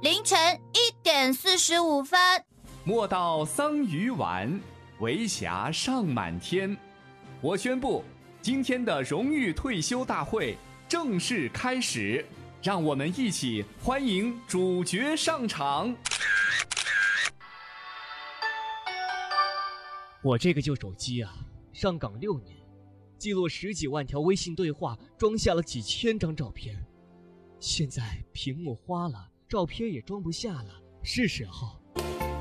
凌晨1点45分。 莫道桑榆晚，为霞尚满天。我宣布，今天的荣誉退休大会正式开始，让我们一起欢迎主角上场。 我这个旧手机啊，上岗6年，记录10几万条微信对话，装下了几千张照片。现在屏幕花了，照片也装不下了，是时候